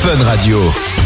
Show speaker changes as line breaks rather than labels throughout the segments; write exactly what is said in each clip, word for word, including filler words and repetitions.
Fun Radio.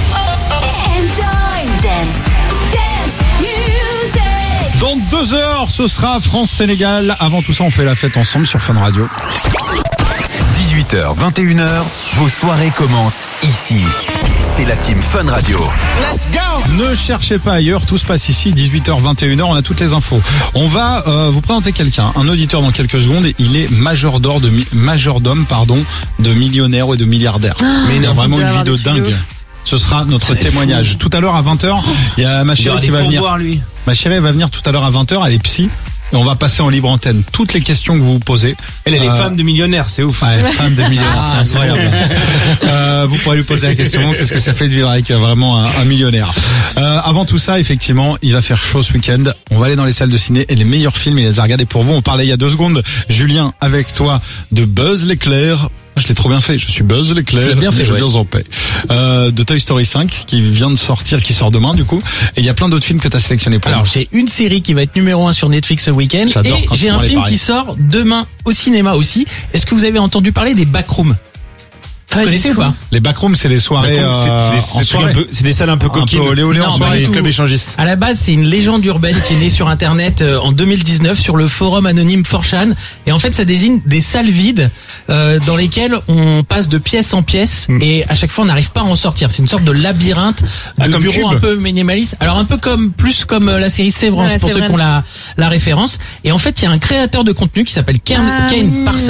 Enjoy dance, dance music.
Dans deux heures, ce sera France-Sénégal. Avant tout ça, on fait la fête ensemble sur Fun Radio.
dix-huit heures, vingt et une heures, vos soirées commencent ici. C'est la team Fun Radio.
Let's go! Ne cherchez pas ailleurs, tout se passe ici, dix-huit heures, vingt et une heures, on a toutes les infos. On va euh, vous présenter quelqu'un, un auditeur dans quelques secondes. Il est majordome de, majordome, pardon, de millionnaires et de milliardaires.
Ah,
mais il a vraiment une vie de dingue. Ce sera notre témoignage. Fou. Tout à l'heure à vingt heures, il y a ma chérie qui va venir. Voir, lui. Ma chérie va venir tout à l'heure à vingt heures, elle est psy. Et on va passer en libre antenne toutes les questions que vous vous posez.
Elle, elle est
euh,
femme de millionnaire, c'est ouf.
Ouais, femme de millionnaire, ah, c'est incroyable. euh, vous pourrez lui poser la question, qu'est-ce que ça fait de vivre avec vraiment un, un millionnaire. Euh, avant tout ça, effectivement, il va faire chaud ce week-end. On va aller dans les salles de ciné et les meilleurs films, il les a regardés pour vous. On parlait il y a deux secondes, Julien, avec toi, de Buzz l'éclair. Je l'ai trop bien fait, je suis Buzz l'éclair.
Je l'ai bien fait,
je
ouais.
viens en paix. Euh, de Toy Story cinq, qui vient de sortir, qui sort demain, du coup. Et il y a plein d'autres films que tu as sélectionnés pour
Alors,
nous.
j'ai une série qui va être numéro un sur Netflix ce week-end.
J'adore
et
quand
j'ai
tu
un
m'en les
film
pareils.
qui sort demain au cinéma aussi. Est-ce que vous avez entendu parler des Backrooms? Vous connaissez ou pas?
Les backrooms, c'est les soirées,
Backrooms, c'est-
euh,
c'est des-
en
c'est des trucs
soirée.
un peu- c'est des salles un peu coquines.
Un peu olé olé en
Non,
soirée.
pas du
Les
tout.
clubs échangistes.
À la base, c'est une légende urbaine qui est née sur Internet euh, en deux mille dix-neuf sur le forum anonyme four chan. Et en fait, ça désigne des salles vides euh, dans lesquelles on passe de pièce en pièce
Mm.
et à chaque fois, on n'arrive pas à en sortir. C'est une sorte de labyrinthe
Ah,
de
comme
bureaux
Cube.
un peu minimaliste. Alors un peu comme plus comme euh, la série Sévrance
Ouais,
pour ceux qui ont
Sévrance.
la, la référence. Et en fait, il y a un créateur de contenu qui s'appelle Kane,
Ah,
Kane
oui.
Parsons